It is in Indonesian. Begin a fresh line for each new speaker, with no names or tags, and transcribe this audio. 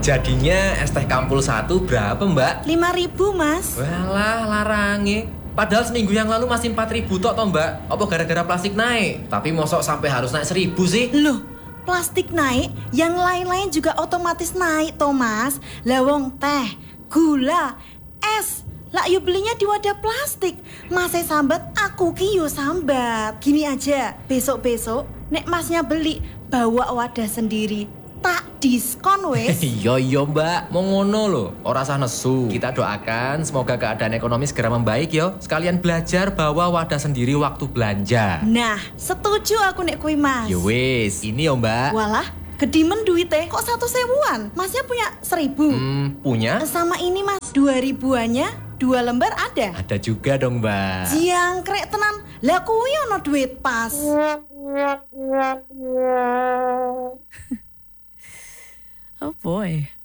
Jadinya es teh Kampul 1 berapa, Mbak?
5.000, Mas.
Walah, larange. Padahal seminggu yang lalu masih 4.000 tok toh, Mbak. Apa gara-gara plastik naik? Tapi mosok sampai harus naik 1.000 sih?
Loh, plastik naik, yang lain-lain juga otomatis naik toh, Mas. Lawong teh, gula, es. Lah yuk belinya di wadah plastik. Masnya sambat, aku ki yo sambat. Gini aja, besok-besok nek Masnya beli, bawa wadah sendiri. Tak diskon wes.
Iya Mbak, mau ngono loh, ora sah nesu. Kita doakan semoga keadaan ekonomi segera membaik yo. Sekalian belajar bawa wadah sendiri waktu belanja.
Nah, setuju aku nek kui, Mas.
Yo wis, ini yo Mbak.
Walah, gedimen duitnya kok 1.000-an. Masnya punya 1.000?
Punya?
Sama ini Mas, 2.000-annya 2 lembar ada?
Ada juga dong Mbak.
Jangkrek tenan. Lah kuwi ono duit pas.
Oh boy.